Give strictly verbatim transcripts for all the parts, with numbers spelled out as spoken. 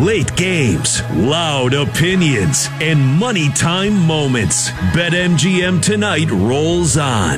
Late games, loud opinions, and money time moments. BetMGM Tonight rolls on.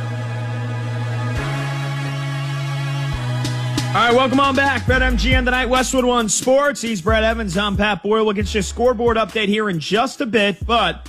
All right, welcome on back. BetMGM Tonight, Westwood One Sports. He's Brad Evans. I'm Pat Boyle. We'll get you a scoreboard update here in just a bit. But,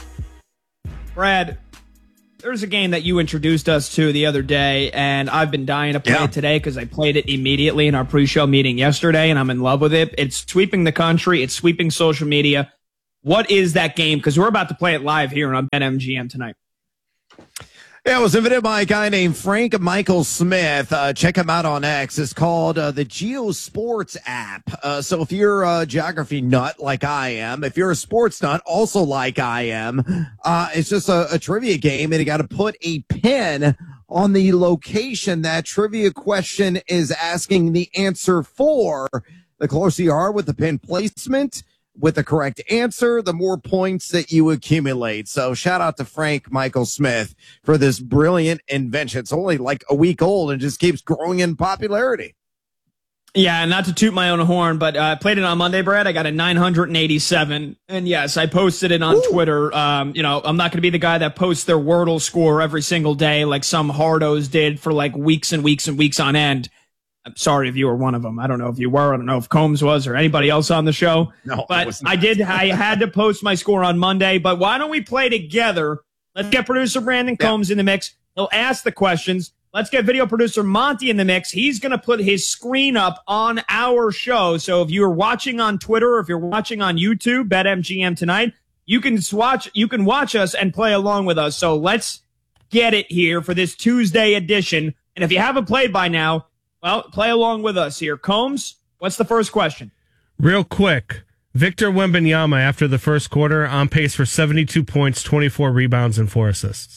Brad, there's a game that you introduced us to the other day, and I've been dying to play Yeah. it today because I played it immediately in our pre-show meeting yesterday, and I'm in love with it. It's sweeping the country. It's sweeping social media. What is that game? Because we're about to play it live here on BetMGM Tonight. Yeah, it was invented by a guy named Frank Michael Smith. Uh, check him out on X. It's called uh, the GeoSports app. Uh, so if you're a geography nut like I am, if you're a sports nut also like I am, uh, it's just a, a trivia game, and you got to put a pin on the location that trivia question is asking the answer for. The closer you are with the pin placement, with the correct answer, the more points that you accumulate. So shout out to Frank Michael Smith for this brilliant invention. It's only like a week old and just keeps growing in popularity. Yeah, and not to toot my own horn, but uh, I played it on Monday, Brad. I got a nine hundred eighty-seven. And yes, I posted it on Ooh. Twitter. Um, you know, I'm not going to be the guy that posts their Wordle score every single day like some hardos did for like weeks and weeks and weeks on end. I'm sorry if you were one of them. I don't know if you were. I don't know if Combs was or anybody else on the show. No, but I did. I had to post my score on Monday. But why don't we play together? Let's get producer Brandon Combs yeah. in the mix. He'll ask the questions. Let's get video producer Monty in the mix. He's going to put his screen up on our show. So if you're watching on Twitter or if you're watching on YouTube, BetMGM Tonight, you can watch. You can watch us and play along with us. So let's get it here for this Tuesday edition. And if you haven't played by now, well, play along with us here. Combs, what's the first question? Real quick, Victor Wembanyama, after the first quarter, on pace for seventy-two points, twenty-four rebounds, and four assists.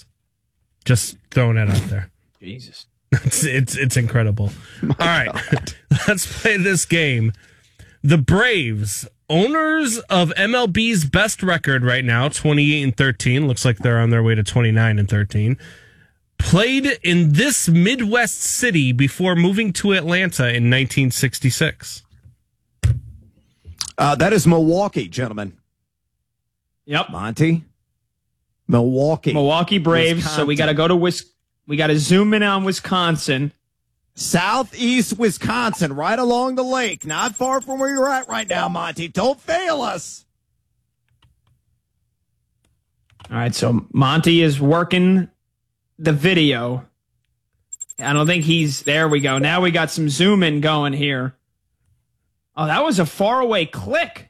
Just throwing that out there. Jesus. It's it's, it's incredible. My All right, let's play this game. The Braves, owners of M L B's best record right now, twenty-eight and thirteen. Looks like they're on their way to twenty-nine and thirteen. Played in this Midwest city before moving to Atlanta in nineteen sixty-six. Uh, that is Milwaukee, gentlemen. Yep. Monty. Milwaukee. Milwaukee Braves. Wisconsin. So we got to go to Wis. We got to zoom in on Wisconsin. Southeast Wisconsin, right along the lake. Not far from where you're at right now, Monty. Don't fail us. All right. So Monty is working the video. I don't think he's there. We go. Now we got some zoom in going here. Oh, that was a faraway click.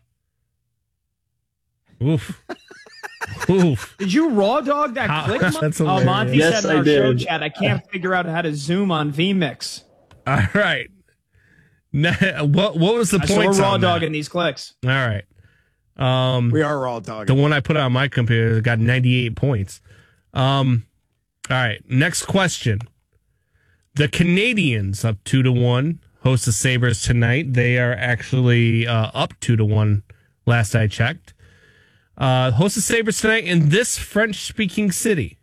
Oof. Oof. Did you raw dog that How, click? that's oh, Monty yes, said in I our did. show chat, I can't figure out how to zoom on vMix. All right. Now, what what was the right, point? So we're raw dogging these clicks. All right. Um, we are raw dogging. The one I put on my computer got ninety-eight points. Um. All right, next question. The Canadians up two to one host the Sabres tonight. They are actually uh, up two to one. Last I checked, uh, host the Sabres tonight in this French-speaking city.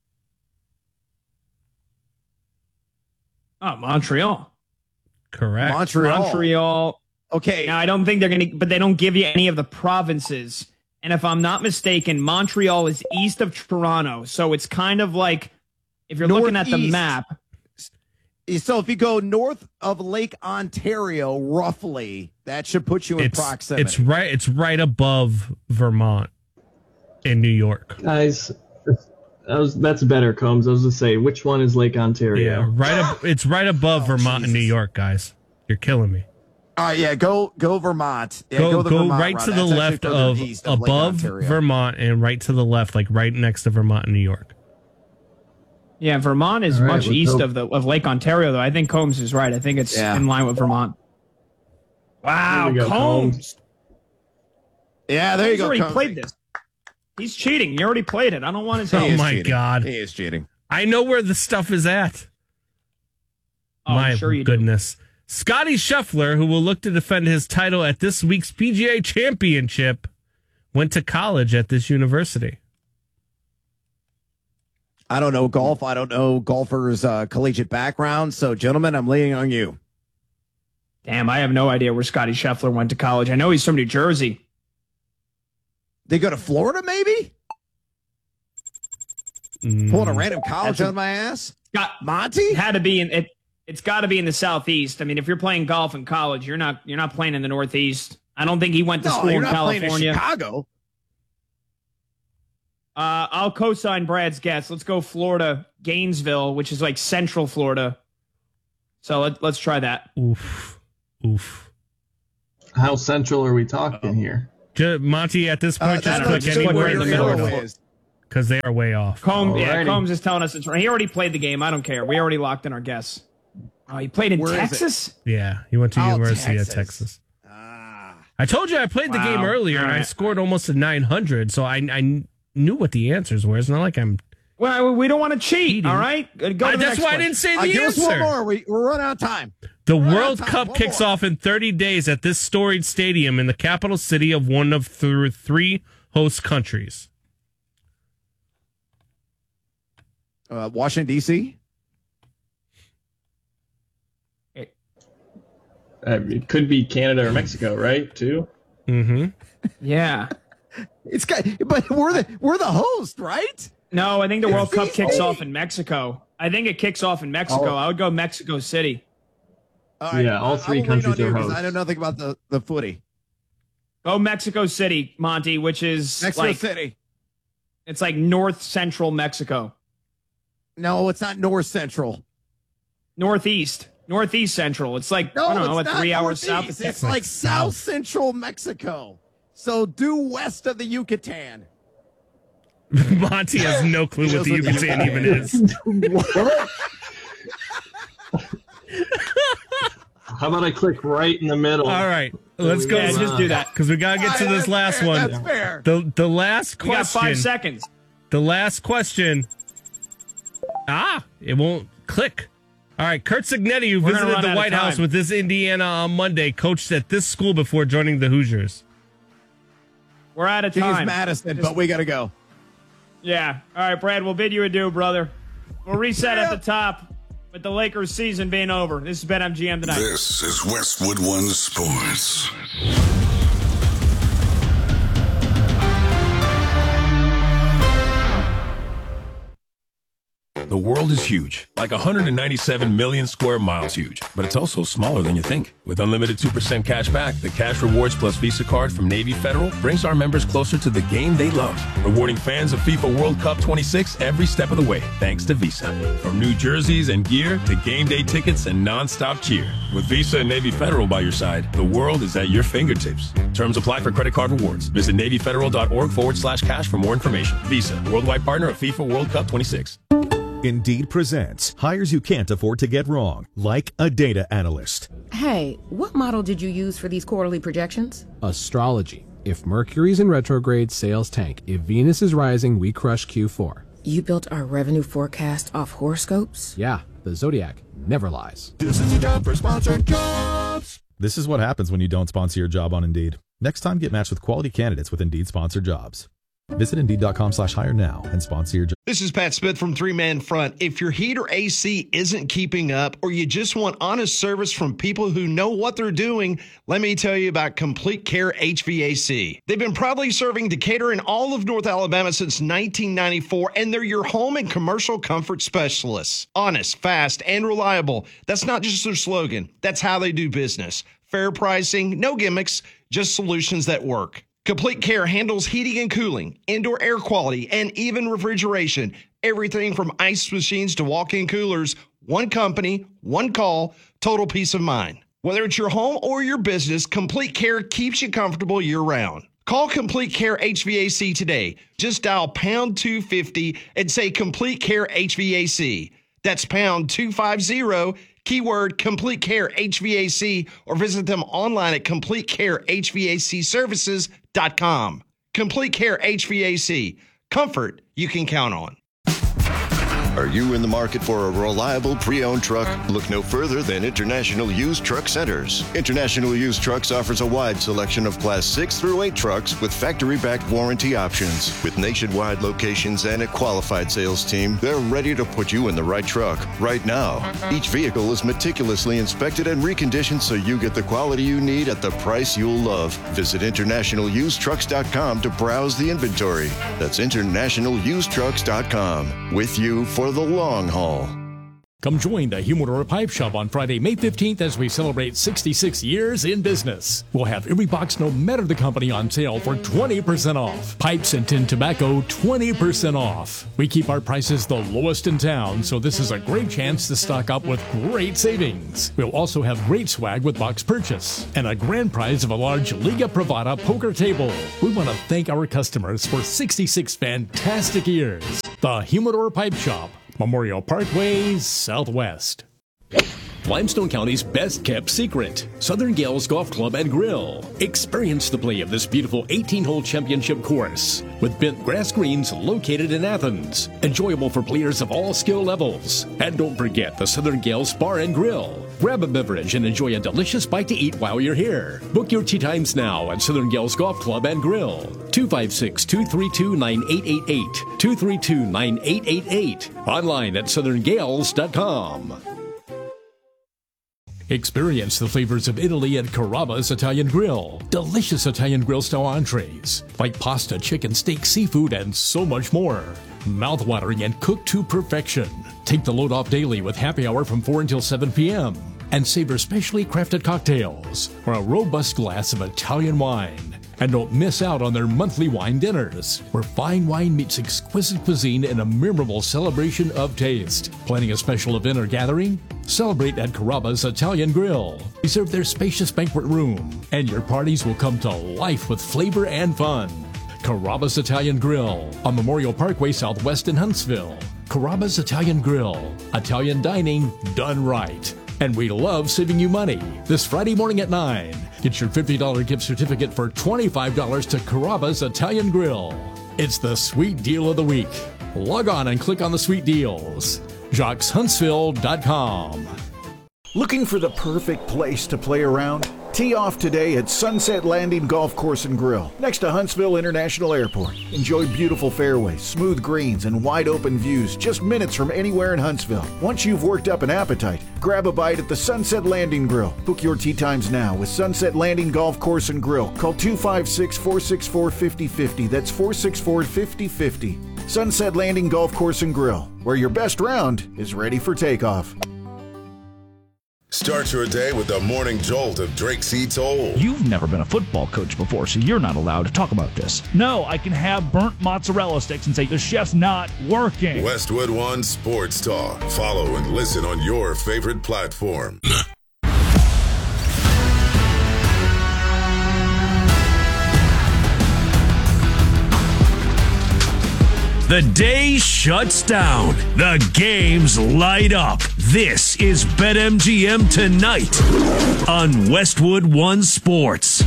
Oh, Montreal. Correct. Montreal. Montreal. Okay. Now I don't think they're going to, but they don't give you any of the provinces. And if I'm not mistaken, Montreal is east of Toronto, so it's kind of like. If you're looking at the map. So if you go north of Lake Ontario, roughly, that should put you in it's, proximity. It's right It's right above Vermont in New York. Guys, that was, that's better, Combs. I was going to say, which one is Lake Ontario? Yeah, right. Ab- it's right above oh, Vermont Jesus. and New York, guys. You're killing me. All right, yeah, go go Vermont. Yeah, go go, the go Vermont right route. to the That's left of, of above Vermont and right to the left, like right next to Vermont and New York. Yeah, Vermont is right, much east hope. of the of Lake Ontario, though. I think Combs is right. I think it's yeah. in line with Vermont. Wow, go, Combs. Combs. Yeah, there He's you go. already Combs. played this. He's cheating. He already played it. I don't want his help. Oh, my cheating. God. He is cheating. I know where the stuff is at. Oh, my I'm sure you goodness. Do. Scotty Scheffler, who will look to defend his title at this week's P G A Championship, went to college at this university. I don't know golf. I don't know golfers' uh, collegiate background. So, gentlemen, I'm leaning on you. Damn, I have no idea where Scotty Scheffler went to college. I know he's from New Jersey. They go to Florida, maybe? Mm. Pulling a random college That's a- out of my ass? Got Monty? had to be in it. It's got to be in the Southeast. I mean, if you're playing golf in college, you're not you're not playing in the Northeast. I don't think he went to No, school you're in not playing in California. Chicago. Uh, I'll co-sign Brad's guess. Let's go Florida, Gainesville, which is like Central Florida. So let, let's try that. Oof. Oof. How central are we talking here? Ju- Monty, at this Uh, point, just that's click just anywhere where in the the middle middle is. because they are way off. Combs, yeah, Alrighty. Combs is telling us it's right. He already played the game. I don't care. We already locked in our guess. Oh, he played in Where is it? Texas? Yeah, he went to Oh, University Texas. of Texas. Ah. I told you I played the Wow. game earlier and I Alright. scored almost a nine hundred, so I, I kn- knew what the answers were. It's not like I'm. Well, we don't want to cheat, Cheating. all right? Go to the I, that's next why I question. didn't say Uh, the give us one answer. more. We, we're running out of time. The We're out of World time. Cup One kicks more. off in thirty days at this storied stadium in the capital city of one of th- three host countries. Uh, Washington, D C? Uh, it could be Canada or Mexico, right? Too. Mm-hmm. Yeah. It's got, but we're the we're the host, right? No, I think the World Cup kicks easy. off in Mexico. I think it kicks off in Mexico. Oh. I would go Mexico City. All Yeah, all I- three I will lean countries on you are 'cause hosts. I know nothing about the, the footy. Go Mexico City, Monty, which is Mexico like City. it's like north central Mexico. No, it's not North Central. Northeast. Northeast central. It's like No, I don't know, it's what not three hours Northeast. south. It's like South Central Mexico. So due west of the Yucatan. Monty has no clue what the He knows what the Yucatan even is. How about I click right in the middle? All right, let's go. Yeah, just do that. Because we gotta get to this That's last fair, one. That's fair. The the last We got question. five seconds. The last question. Ah, it won't click. All right, Kurt Signetti, who We're gonna visited run the out of White House time. with this Indiana on Monday, coached at this school before joining the Hoosiers. We're out of James time. Madison, but we got to go. Yeah. All right, Brad, we'll bid you adieu, brother. We'll reset at the top with the Lakers season being over. This is BetMGM tonight. This is Westwood One Sports. The world is huge, like one hundred ninety-seven million square miles huge, but it's also smaller than you think. With unlimited two percent cash back, the Cash Rewards Plus Visa card from Navy Federal brings our members closer to the game they love, rewarding fans of FIFA World Cup twenty-six every step of the way, thanks to Visa. From new jerseys and gear to game day tickets and nonstop cheer. With Visa and Navy Federal by your side, the world is at your fingertips. Terms apply for credit card rewards. Visit NavyFederal.org forward slash cash for more information. Visa, worldwide partner of FIFA World Cup twenty-six. Indeed presents hires you can't afford to get wrong, like a data analyst. Hey, what model did you use for these quarterly projections? Astrology. If Mercury's in retrograde, sales tank. If Venus is rising, we crush Q four. You built our revenue forecast off horoscopes? Yeah, the Zodiac never lies. This is a job for sponsored jobs. This is what happens when you don't sponsor your job on Indeed. Next time, get matched with quality candidates with Indeed sponsored jobs. Visit Indeed.com slash hire now and sponsor your job. This is Pat Smith from Three Man Front. If your heat or A C isn't keeping up or you just want honest service from people who know what they're doing, let me tell you about Complete Care H V A C. They've been proudly serving Decatur and all of North Alabama since nineteen ninety-four, and they're your home and commercial comfort specialists. Honest, fast, and reliable. That's not just their slogan. That's how they do business. Fair pricing, no gimmicks, just solutions that work. Complete Care handles heating and cooling, indoor air quality, and even refrigeration. Everything from ice machines to walk-in coolers. One company, one call, total peace of mind. Whether it's your home or your business, Complete Care keeps you comfortable year-round. Call Complete Care H V A C today. Just dial pound two fifty and say Complete Care H V A C. That's pound two fifty, keyword Complete Care H V A C, or visit them online at complete care h v a c services dot com. Complete Care H V A C. Comfort you can count on. Are you in the market for a reliable pre-owned truck? Look no further than International Used Truck Centers. International Used Trucks offers a wide selection of Class six through eight trucks with factory-backed warranty options. With nationwide locations and a qualified sales team, they're ready to put you in the right truck right now. Each vehicle is meticulously inspected and reconditioned so you get the quality you need at the price you'll love. Visit international used trucks dot com to browse the inventory. That's international used trucks dot com. With you for the long haul. Come join the Humidor Pipe Shop on Friday, May fifteenth as we celebrate sixty-six years in business. We'll have every box, no matter the company, on sale for twenty percent off. Pipes and tin tobacco, twenty percent off. We keep our prices the lowest in town, so this is a great chance to stock up with great savings. We'll also have great swag with box purchase and a grand prize of a large Liga Privada poker table. We want to thank our customers for sixty-six fantastic years. The Humidor Pipe Shop, Memorial Parkway, Southwest. Limestone County's best-kept secret, Southern Gales Golf Club and Grill. Experience the play of this beautiful eighteen-hole championship course with bent grass greens located in Athens. Enjoyable for players of all skill levels. And don't forget the Southern Gales Bar and Grill. Grab a beverage and enjoy a delicious bite to eat while you're here. Book your tee times now at Southern Gales Golf Club and Grill. two five six, two three two, nine eight eight eight. two three two, nine eight eight eight. Online at southern gales dot com. Experience the flavors of Italy at Carrabba's Italian Grill. Delicious Italian grill-style entrees like pasta, chicken, steak, seafood, and so much more. Mouth-watering and cooked to perfection. Take the load off daily with happy hour from four until seven p.m. and savor specially crafted cocktails or a robust glass of Italian wine. And don't miss out on their monthly wine dinners, where fine wine meets exquisite cuisine in a memorable celebration of taste. Planning a special event or gathering? Celebrate at Carrabba's Italian Grill. Reserve their spacious banquet room, and your parties will come to life with flavor and fun. Carrabba's Italian Grill on Memorial Parkway Southwest in Huntsville. Carrabba's Italian Grill. Italian dining done right. And we love saving you money. This Friday morning at nine, get your fifty dollars gift certificate for twenty-five dollars to Carrabba's Italian Grill. It's the sweet deal of the week. Log on and click on the sweet deals. Jocks Huntsville dot com. Looking for the perfect place to play around? Tee off today at Sunset Landing Golf Course and Grill, next to Huntsville International Airport. Enjoy beautiful fairways, smooth greens, and wide open views just minutes from anywhere in Huntsville. Once you've worked up an appetite, grab a bite at the Sunset Landing Grill. Book your tee times now with Sunset Landing Golf Course and Grill. Call two five six, four six four, five zero five zero. That's four six four, five zero five zero. Sunset Landing Golf Course and Grill, where your best round is ready for takeoff. Start your day with the morning jolt of Drake C. Toll. You've never been a football coach before, so you're not allowed to talk about this. No, I can have burnt mozzarella sticks and say the chef's not working. Westwood One Sports Talk. Follow and listen on your favorite platform. The day shuts down. The games light up. This is BetMGM Tonight on Westwood One Sports.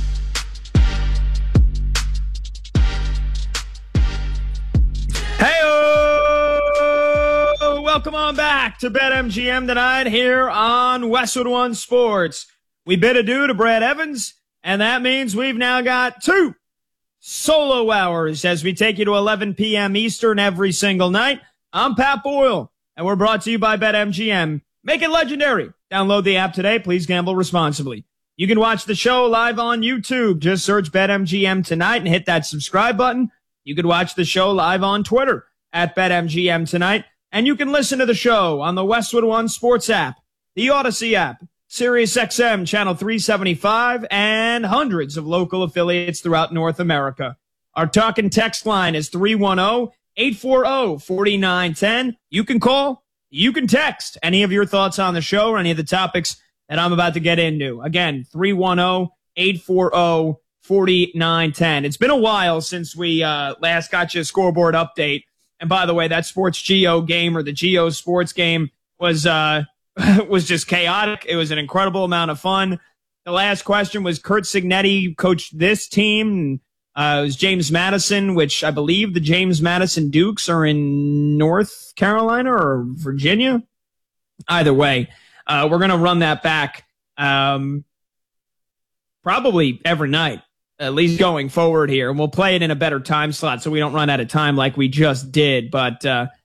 Hey-o! Welcome on back to BetMGM Tonight here on Westwood One Sports. We bid adieu to Brad Evans, and that means we've now got two solo hours as we take you to eleven p.m. Eastern every single night. I'm Pat Boyle, and we're brought to you by BetMGM. Make it legendary. Download the app today. Please gamble responsibly. You can watch the show live on YouTube. Just search BetMGM Tonight and hit that subscribe button. You can watch the show live on Twitter at BetMGM Tonight. And you can listen to the show on the Westwood One Sports app, the Odyssey app, Sirius X M Channel three seventy-five, and hundreds of local affiliates throughout North America. Our talk and text line is three one zero, eight four zero, four nine one zero. You can call, you can text any of your thoughts on the show or any of the topics that I'm about to get into. Again, three one zero, eight four zero, four nine one zero. It's been a while since we uh, last got you a scoreboard update. And by the way, that Sports Geo game or the Geo Sports game was uh, was just chaotic. It was an incredible amount of fun. The last question was Curt Cignetti coached this team. Uh, it was James Madison, which I believe the James Madison Dukes are in North Carolina or Virginia. Either way, uh, we're going to run that back um, probably every night, at least going forward here. And we'll play it in a better time slot so we don't run out of time like we just did. But uh,